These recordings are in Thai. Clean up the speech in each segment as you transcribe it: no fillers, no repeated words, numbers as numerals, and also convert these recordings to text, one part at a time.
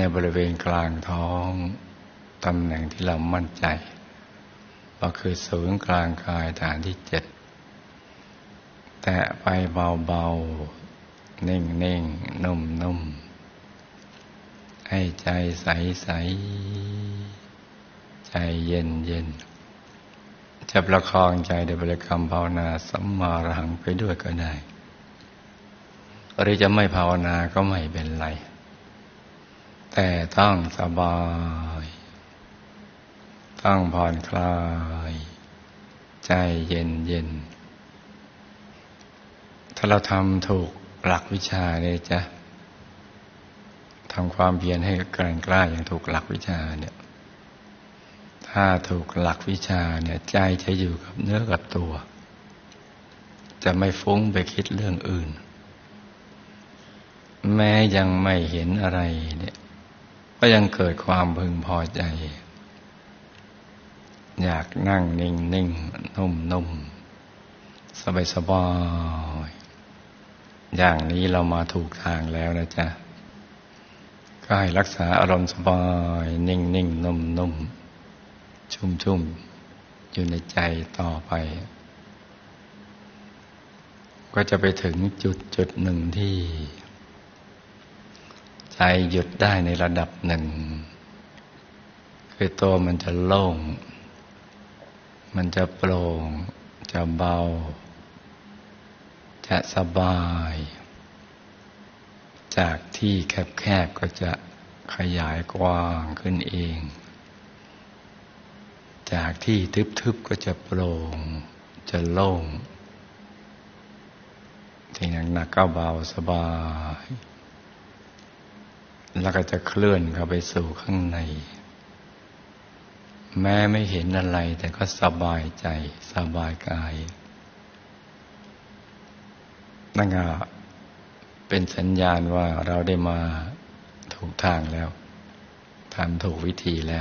บริเวณกลางท้องตำแหน่งที่เรามั่นใจว่าคือศูนย์กลางกายฐานที่7แตะไปเบาๆนิ่งๆนุ่มๆให้ใจใสๆใจเย็นๆจะประคองใจด้วยบริกรรมภาวนาสัมมาอรหังไปด้วยก็ได้หรือจะไม่ภาวนาก็ไม่เป็นไรแต่ต้องสบายต้องผ่อนคลายใจเย็นถ้าเราทำถูกหลักวิชาเนี่ยจ๊ะทำความเพียรให้แกร่งกล้าอย่างถูกหลักวิชาเนี่ยถ้าถูกหลักวิชาเนี่ยใจจะอยู่กับเนื้อกับตัวจะไม่ฟุ้งไปคิดเรื่องอื่นแม้ยังไม่เห็นอะไรเนี่ยก็ยังเกิดความพึงพอใจอยากนั่งนิ่งนุ่มสบายอย่างนี้เรามาถูกทางแล้วนะจ๊ะก็ให้รักษาอารมณ์สบายนิ่งนุ่มชุ่มอยู่ในใจต่อไปก็จะไปถึงจุดหนึ่งที่ใจหยุดได้ในระดับหนึ่งคือตัวมันจะโล่งมันจะโปร่งจะเบาจะสบายจากที่แคบๆก็จะขยายกว้างขึ้นเองจากที่ทึบๆก็จะโปร่งจะโล่งที่หนักๆก็เบาสบายแล้วก็จะเคลื่อนเข้าไปสู่ข้างในแม้ไม่เห็นอะไรแต่ก็สบายใจสบายกายนั่นก็เป็นสัญญาณว่าเราได้มาถูกทางแล้วทำถูกวิธีแล้ว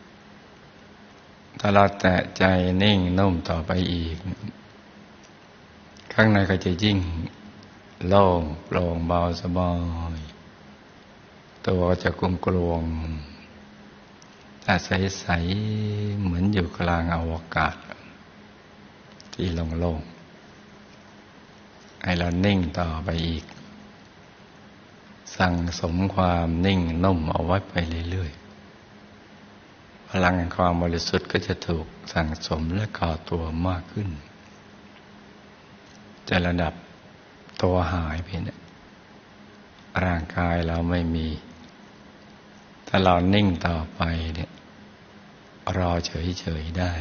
ถ้าเราแตะใจนิ่งนุ่มต่อไปอีกข้างในก็จะยิ่งโล่งโปร่งเบาสบายตัวก็จะกลวงถ้าใสๆเหมือนอยู่กลางอวกาศที่โล่งๆให้เรานิ่งต่อไปอีกสั่งสมความนิ่งนุ่มเอาไว้ไปเรื่อยๆพลังแห่งความบริสุทธิ์ก็จะถูกสั่งสมและก่อตัวมากขึ้นจะระดับตัวหายไปเนี่ยร่างกายเราไม่มีถ้าเรานิ่งต่อไปเนี่ยรอเฉยๆได้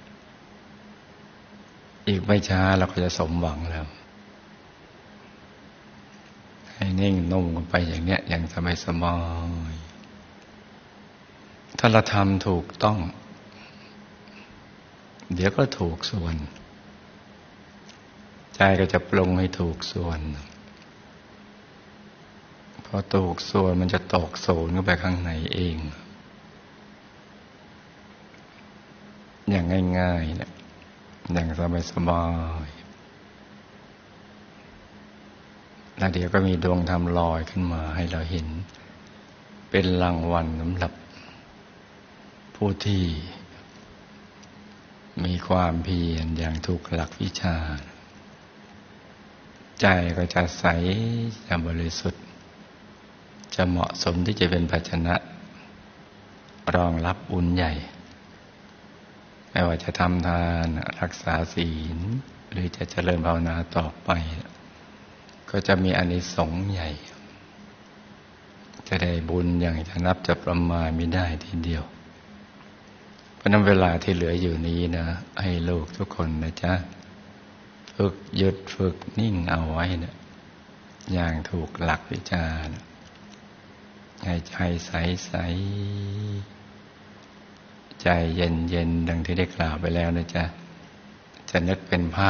อีกไม่ช้าเราก็จะสมหวังแล้วให้นิ่งนุ่มกันไปอย่างเนี้ยอย่างสบายถ้าเราทำถูกต้องเดี๋ยวก็ถูกส่วนใจก็จะปรุงให้ถูกส่วนพอถูกส่วนมันจะตกศูนย์เข้าไปข้างในเองอย่างง่ายๆเนี่ยอย่างสบายๆแล้วเดี๋ยวก็มีดวงธรรมลอยขึ้นมาให้เราเห็นเป็นรางวัลสำหรับผู้ที่มีความเพียรอย่างถูกหลักวิชาใจก็จะใสจะบริสุทธิ์จะเหมาะสมที่จะเป็นภาชนะรองรับบุญใหญ่ไม่ว่าจะทำทานรักษาศีลหรือจะเจริญภาวนาต่อไปก็จะมีอานิสงส์ใหญ่จะได้บุญอย่างจะนับจะประมาณไม่ได้ทีเดียวเพราะนั้นเวลาที่เหลืออยู่นี้นะให้ลูกทุกคนนะจ๊ะฝึกหยุดฝึกนิ่งเอาไว้นะอย่างถูกหลักวิชานะให้ใจใสๆใจเย็นๆดังที่ได้กล่าวไปแล้วนะจ๊ะจะนึกเป็นภาพ